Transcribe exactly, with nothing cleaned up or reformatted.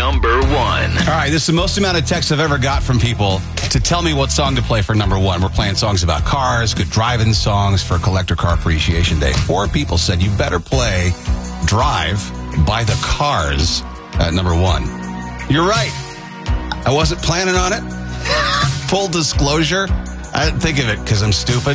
number one. All right, this is the most amount of texts I've ever got from people to tell me what song to play for number one. We're playing songs about cars, good driving songs for Collector Car Appreciation Day. Four people said you better play Drive by the Cars at number one. You're right. I wasn't planning on it. Full disclosure, I didn't think of it because I'm stupid.